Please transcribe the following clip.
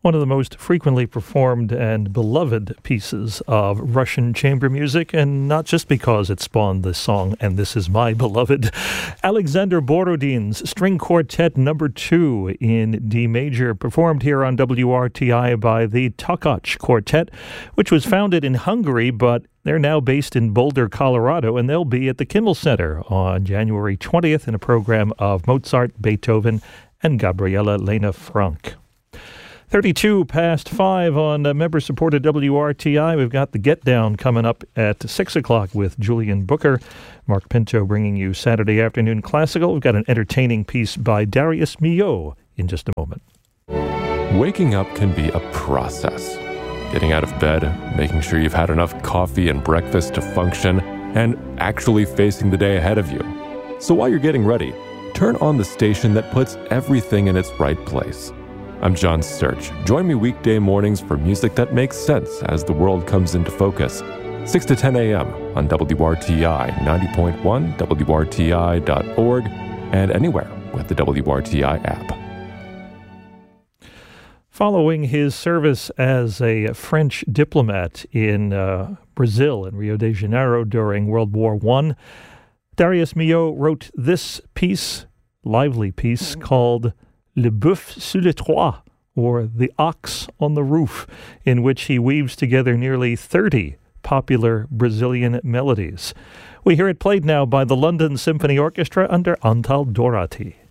one of the most frequently performed and beloved pieces of Russian chamber music, and not just because it spawned the song "And This Is My Beloved." Alexander Borodin's String Quartet No. 2 in D major, performed here on WRTI by the Takács Quartet, which was founded in Hungary, but they're now based in Boulder, Colorado, and they'll be at the Kimmel Center on January 20th in a program of Mozart, Beethoven, and Gabriela Lena Frank. 32 past 5 on member-supported WRTI. We've got the Get Down coming up at 6 o'clock with Julian Booker. Mark Pinto bringing you Saturday Afternoon Classical. We've got an entertaining piece by Darius Milhaud in just a moment. Waking up can be a process. Getting out of bed, making sure you've had enough coffee and breakfast to function, and actually facing the day ahead of you. So while you're getting ready, turn on the station that puts everything in its right place. I'm John Search. Join me weekday mornings for music that makes sense as the world comes into focus. 6 to 10 a.m. on WRTI 90.1, WRTI.org, and anywhere with the WRTI app. Following his service as a French diplomat in Brazil, in Rio de Janeiro during World War I, Darius Milhaud wrote this piece, lively piece, called Le Bœuf sur le toit, or The Ox on the Roof, in which he weaves together nearly 30 popular Brazilian melodies. We hear it played now by the London Symphony Orchestra under Antal Dorati.